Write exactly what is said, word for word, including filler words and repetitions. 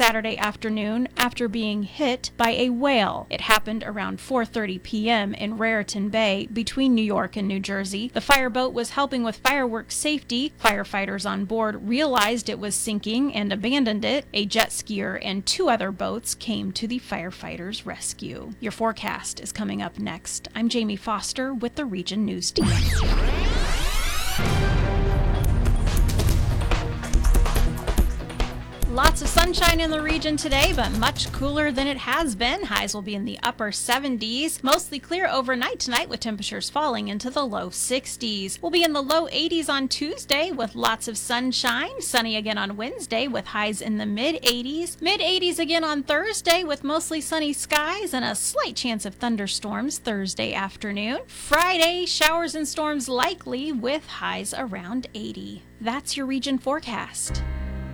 Saturday afternoon after being hit by a whale. It happened around four thirty p.m. in Raritan Bay between New York and New Jersey. The fireboat was helping with fireworks safety. Firefighters on board realized it was sinking and abandoned it. A jet skier and two other boats came to the firefighters' rescue. Your forecast is coming up next. I'm Jamie Foster with the Region News Team. Lots of sunshine in the region today, but much cooler than it has been. Highs will be in the upper seventies. Mostly clear overnight tonight with temperatures falling into the low sixties. We'll be in the low eighties on Tuesday with lots of sunshine. Sunny again on Wednesday with highs in the mid eighties. mid eighties again on Thursday with mostly sunny skies and a slight chance of thunderstorms Thursday afternoon. Friday, showers and storms likely with highs around eighty. That's your region forecast.